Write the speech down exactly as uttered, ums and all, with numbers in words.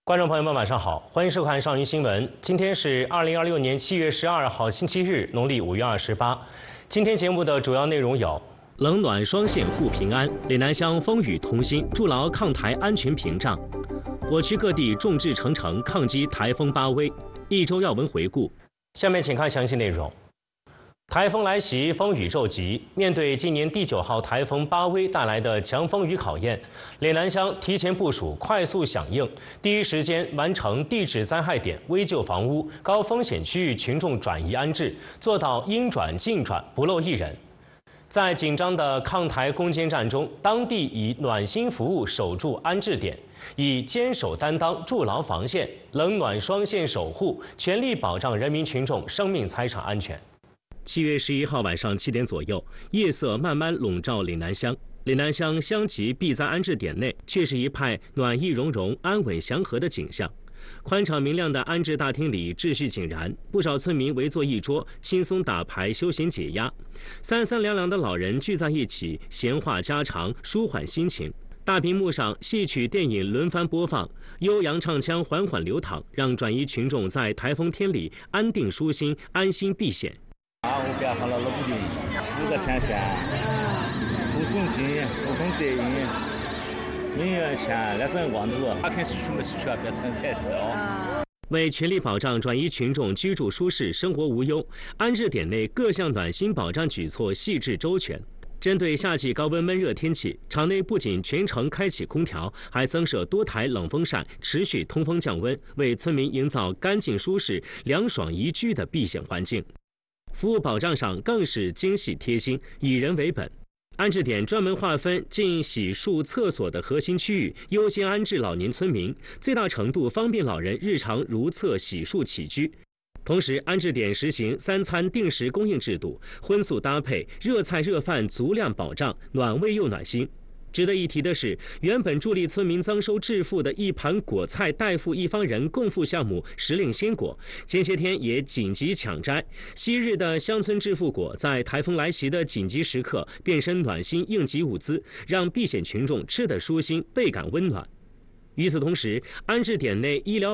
观众朋友们，晚上好，欢迎收看上云新闻。今天是二零二六年七月十二号，星期日，农历五月二十八。今天节目的主要内容有：冷暖双线护平安，岭南乡风雨同心，筑牢抗台安全屏障。我区各地众志成城抗击台风巴威。一周要闻回顾，下面请看详细内容。 台风来袭，风雨骤急。面对今年第九号台风巴威带来的强风雨考验，岭南乡提前部署，快速响应，第一时间完成地质灾害点危救房屋、高风险区域群众转移安置，做到应转尽转，不漏一人。在紧张的抗台攻坚战中，当地以暖心服务守住安置点，以坚守担当筑牢防线，冷暖双线守护，全力保障人民群众生命财产安全。 七月十一号晚上七点左右，夜色慢慢笼罩岭南乡。岭南乡乡级避灾安置点内，却是一派暖意融融、安稳祥和的景象。宽敞明亮的安置大厅里秩序井然，不少村民围坐一桌，轻松打牌休闲解压。三三两两的老人聚在一起，闲话家常，舒缓心情。大屏幕上，戏曲、电影轮番播放，悠扬唱腔缓缓流淌，让转移群众在台风天里安定舒心、安心避险。 啊，我编好了老不定，福泽前线，福中金，福中泽阴，明月前两整望路，阿肯是出没是去啊，别成才子哦。 为全力保障转移群众居住舒适、生活无忧，安置点内各项暖心保障举措细致周全。 针对夏季高温闷热天气，场内不仅全程开启空调，还增设多台冷风扇，持续通风降温，为村民营造干净舒适、凉爽宜居的避险环境。 服务保障上更是精细贴心，以人为本。安置点专门划分进洗漱、厕所的核心区域，优先安置老年村民，最大程度方便老人日常如厕、洗漱、起居。同时，安置点实行三餐定时供应制度，荤素搭配，热菜热饭足量保障，暖胃又暖心。 值得一提的是，原本助力村民增收致富的一盘果菜代富一方人共富项目时令鲜果，前些天也紧急抢摘。昔日的乡村致富果，在台风来袭的紧急时刻，变身暖心应急物资，让避险群众吃得舒心，倍感温暖。与此同时，安置点内医疗